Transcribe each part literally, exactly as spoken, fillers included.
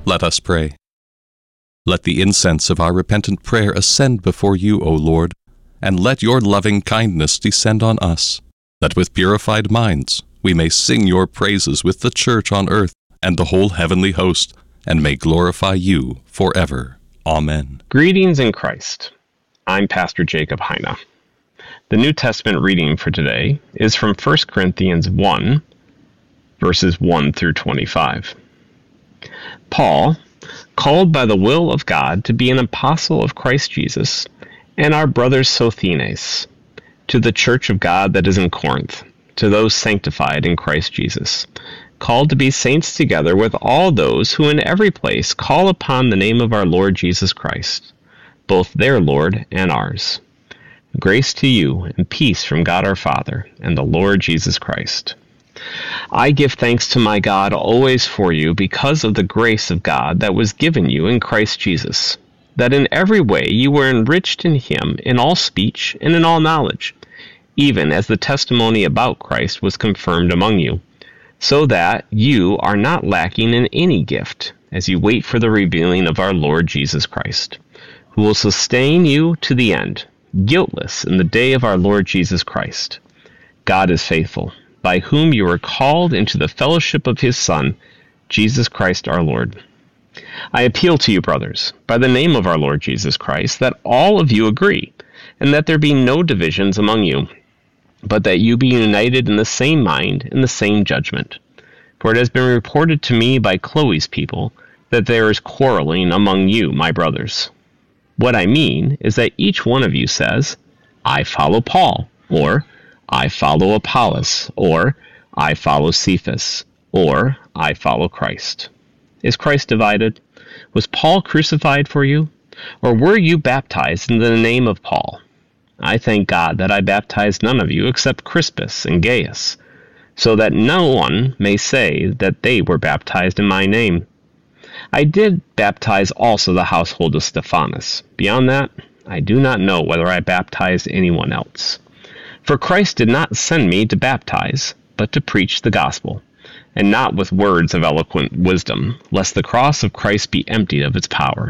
Let us pray. Let the incense of our repentant prayer ascend before you, O Lord, and let your loving kindness descend on us, that with purified minds we may sing your praises with the church on earth and the whole heavenly host, and may glorify you forever. Amen. Greetings in Christ. I'm Pastor Jacob Heine. The New Testament reading for today is from First Corinthians one, verses one through twenty-five. Paul, called by the will of God to be an apostle of Christ Jesus, and our brother Sosthenes, to the church of God that is in Corinth, to those sanctified in Christ Jesus, called to be saints together with all those who in every place call upon the name of our Lord Jesus Christ, both their Lord and ours. Grace to you and peace from God our Father and the Lord Jesus Christ. I give thanks to my God always for you because of the grace of God that was given you in Christ Jesus, that in every way you were enriched in him in all speech and in all knowledge, even as the testimony about Christ was confirmed among you, so that you are not lacking in any gift as you wait for the revealing of our Lord Jesus Christ, who will sustain you to the end, guiltless in the day of our Lord Jesus Christ. God is faithful, by whom you are called into the fellowship of his Son, Jesus Christ our Lord. I appeal to you, brothers, by the name of our Lord Jesus Christ, that all of you agree, and that there be no divisions among you, but that you be united in the same mind and the same judgment. For it has been reported to me by Chloe's people that there is quarreling among you, my brothers. What I mean is that each one of you says, I follow Paul, or I follow Apollos, or I follow Cephas, or I follow Christ. Is Christ divided? Was Paul crucified for you? Or were you baptized in the name of Paul? I thank God that I baptized none of you except Crispus and Gaius, so that no one may say that they were baptized in my name. I did baptize also the household of Stephanas. Beyond that, I do not know whether I baptized anyone else. For Christ did not send me to baptize, but to preach the gospel, and not with words of eloquent wisdom, lest the cross of Christ be emptied of its power.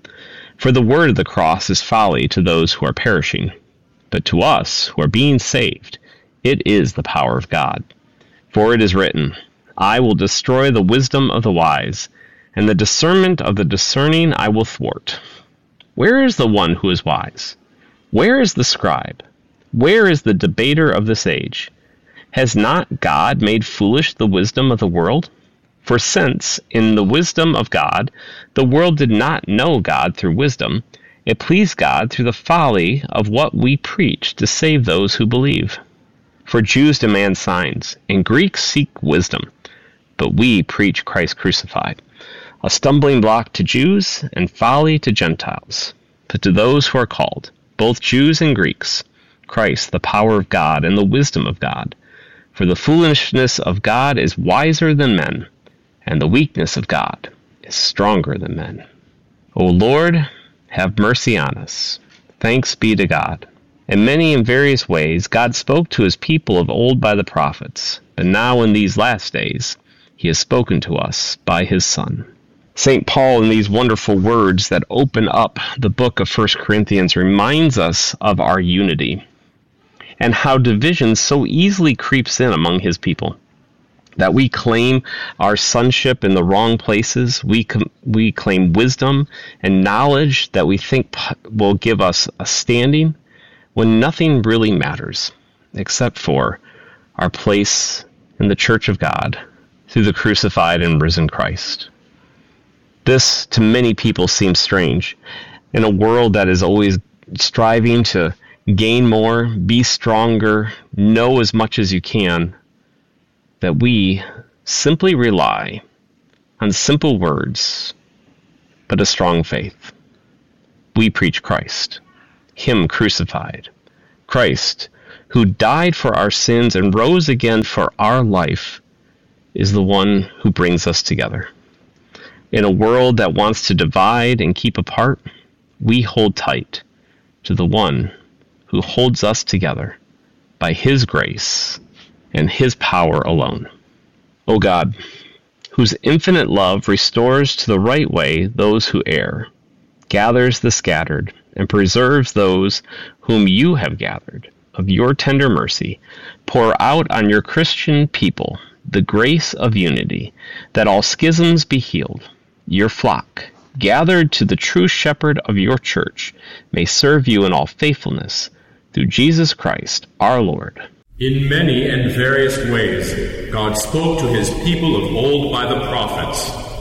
For the word of the cross is folly to those who are perishing, but to us who are being saved, it is the power of God. For it is written, I will destroy the wisdom of the wise, and the discernment of the discerning I will thwart. Where is the one who is wise? Where is the scribe? Where is the debater of this age? Has not God made foolish the wisdom of the world? For since, in the wisdom of God, the world did not know God through wisdom, it pleased God through the folly of what we preach to save those who believe. For Jews demand signs, and Greeks seek wisdom, but we preach Christ crucified, a stumbling block to Jews and folly to Gentiles. But to those who are called, both Jews and Greeks, Christ, the power of God and the wisdom of God. For the foolishness of God is wiser than men, and the weakness of God is stronger than men. O Lord, have mercy on us. Thanks be to God. In many and various ways, God spoke to his people of old by the prophets, but now in these last days, he has spoken to us by his Son. Saint Paul, in these wonderful words that open up the book of First Corinthians, reminds us of our unity and how division so easily creeps in among his people. That we claim our sonship in the wrong places. We com- we claim wisdom and knowledge that we think p- will give us a standing when nothing really matters except for our place in the church of God through the crucified and risen Christ. This, to many people, seems strange. In a world that is always striving to gain more, be stronger, know as much as you can, that we simply rely on simple words, but a strong faith. We preach Christ, him crucified. Christ, who died for our sins and rose again for our life, is the one who brings us together. In a world that wants to divide and keep apart, we hold tight to the one who holds us together by his grace and his power alone. O God, whose infinite love restores to the right way those who err, gathers the scattered, and preserves those whom you have gathered. Of your tender mercy, pour out on your Christian people the grace of unity, that all schisms be healed. Your flock, gathered to the true shepherd of your church, may serve you in all faithfulness, through Jesus Christ our Lord. In many and various ways, God spoke to his people of old by the prophets.